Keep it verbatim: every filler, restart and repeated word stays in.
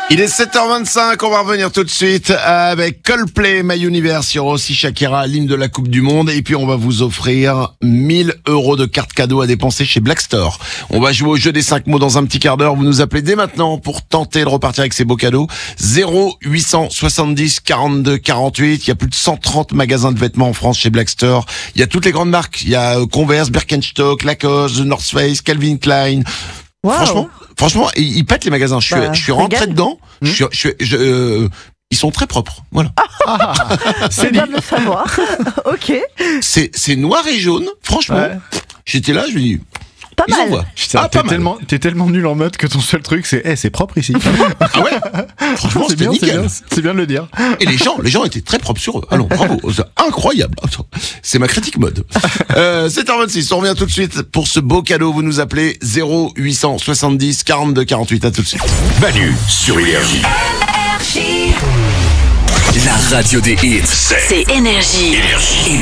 Il est sept heures vingt-cinq, on va revenir tout de suite avec Coldplay, My Universe. Il y aura aussi Shakira, l'hymne de la Coupe du Monde. Et puis on va vous offrir mille euros de cartes cadeaux à dépenser chez Black Store. On va jouer au jeu des cinq mots dans un petit quart d'heure. Vous nous appelez dès maintenant pour tenter de repartir avec ces beaux cadeaux. zéro huit cent soixante-dix quarante-deux quarante-huit. Il y a plus de cent trente magasins de vêtements en France chez Black Store. Il y a toutes les grandes marques. Il y a Converse, Birkenstock, Lacoste, The North Face, Calvin Klein. Wow. Franchement, franchement, ils, ils pètent les magasins. Je suis, Bah, je suis rentré regarde. dedans. Mmh. Je suis, je suis, je, euh, ils sont très propres. Voilà. Ah, c'est bien de le savoir. Ok, C'est, c'est noir et jaune. Franchement, Ouais. j'étais là, je me dis, pas ils mal. envoient. Putain, Ah, t'es pas mal. tellement, t'es tellement nul en mode que ton seul truc c'est, eh, c'est propre ici. Ah ouais. Franchement, c'est c'était bien, c'est nickel. bien, c'est bien de le dire. Et les gens, les gens étaient très propres sur eux. Allons, bravo. C'est incroyable. C'est ma critique mode. Euh, sept heures vingt-six. On revient tout de suite pour ce beau cadeau. Vous nous appelez zéro huit cent soixante-dix quarante-deux quarante-huit. À tout de suite. Manu sur Énergie. La radio des hits, c'est C'est Énergie. Énergie.